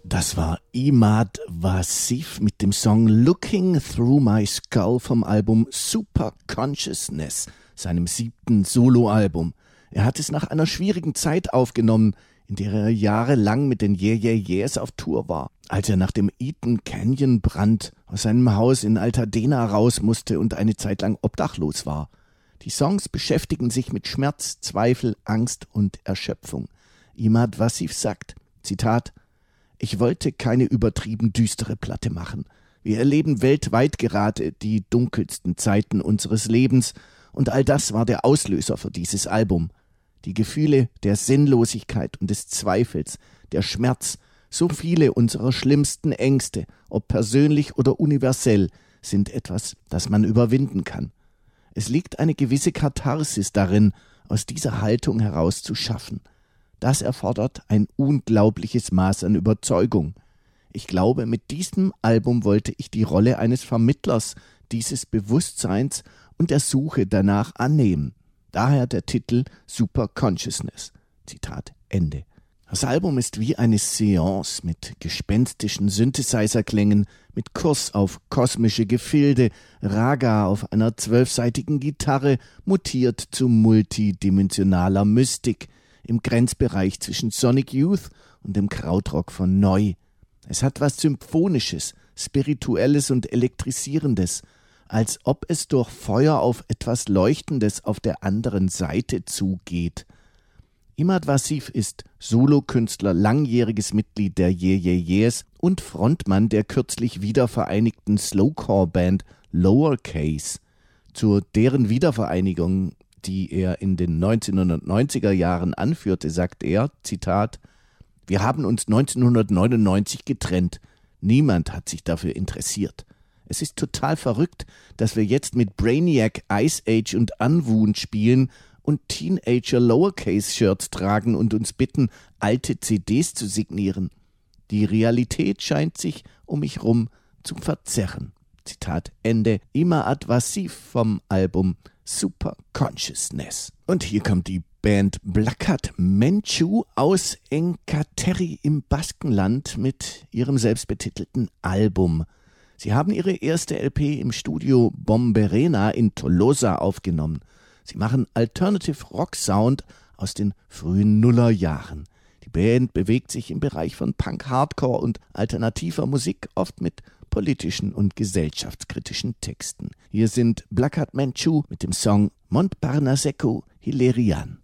Das war Imad Wasif mit dem Song Looking Through My Skull vom Album Super Consciousness, seinem 7. Soloalbum. Er hat es nach einer schwierigen Zeit aufgenommen, in der er jahrelang mit den Yeah Yeah Yeahs auf Tour war. Als er nach dem Eaton Canyon Brand aus seinem Haus in Altadena raus musste und eine Zeit lang obdachlos war. Die Songs beschäftigen sich mit Schmerz, Zweifel, Angst und Erschöpfung. Imad Wasif sagt, Zitat, ich wollte keine übertrieben düstere Platte machen. Wir erleben weltweit gerade die dunkelsten Zeiten unseres Lebens und all das war der Auslöser für dieses Album. Die Gefühle der Sinnlosigkeit und des Zweifels, der Schmerz, so viele unserer schlimmsten Ängste, ob persönlich oder universell, sind etwas, das man überwinden kann. Es liegt eine gewisse Katharsis darin, aus dieser Haltung heraus zu schaffen. Das erfordert ein unglaubliches Maß an Überzeugung. Ich glaube, mit diesem Album wollte ich die Rolle eines Vermittlers dieses Bewusstseins und der Suche danach annehmen. Daher der Titel Super Consciousness. Zitat Ende. Das Album ist wie eine Seance mit gespenstischen Synthesizer-Klängen, mit Kurs auf kosmische Gefilde, Raga auf einer 12-seitigen Gitarre, mutiert zu multidimensionaler Mystik, im Grenzbereich zwischen Sonic Youth und dem Krautrock von Neu. Es hat was Symphonisches, Spirituelles und Elektrisierendes, als ob es durch Feuer auf etwas Leuchtendes auf der anderen Seite zugeht. Imad Wasif ist Solokünstler, langjähriges Mitglied der Yeah Yeah Yeahs und Frontmann der kürzlich wiedervereinigten Slowcore-Band Lowercase. Zu deren Wiedervereinigung, die er in den 1990er Jahren anführte, sagt er, Zitat, wir haben uns 1999 getrennt. Niemand hat sich dafür interessiert. Es ist total verrückt, dass wir jetzt mit Brainiac, Ice Age und Unwound spielen und Teenager Lowercase-Shirts tragen und uns bitten, alte CDs zu signieren. Die Realität scheint sich um mich rum zu verzerren. Zitat Ende. Imad Wasif vom Album Super Consciousness. Und hier kommt die Band Blakat Menchu aus Enkaterri im Baskenland mit ihrem selbstbetitelten Album. Sie haben ihre erste LP im Studio Bomberena in Tolosa aufgenommen. Sie machen Alternative Rock Sound aus den frühen Nullerjahren. Die Band bewegt sich im Bereich von Punk, Hardcore und alternativer Musik, oft mit politischen und gesellschaftskritischen Texten. Hier sind Blakat Menchu mit dem Song Montparnasseko Hilerian.